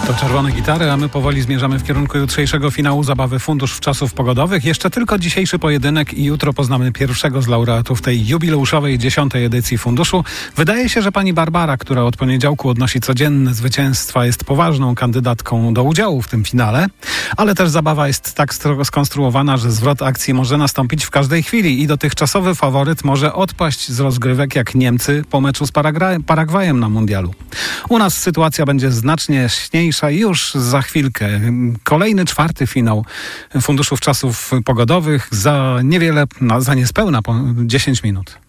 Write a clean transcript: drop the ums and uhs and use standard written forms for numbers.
To czerwone gitary, a my powoli zmierzamy w kierunku jutrzejszego finału zabawy Fundusz Czasów Pogodowych. Jeszcze tylko dzisiejszy pojedynek i jutro poznamy pierwszego z laureatów tej jubileuszowej 10. edycji Funduszu. Wydaje się, że pani Barbara, która od poniedziałku odnosi codzienne zwycięstwa, jest poważną kandydatką do udziału w tym finale, ale też zabawa jest tak skonstruowana, że zwrot akcji może nastąpić w każdej chwili i dotychczasowy faworyt może odpaść z rozgrywek jak Niemcy po meczu z Paragwajem na mundialu. U nas sytuacja będzie znacznie jaśniejsza już za chwilkę. Kolejny, czwarty finał Funduszów Czasów Pogodowych za niewiele, za niespełna 10 minut.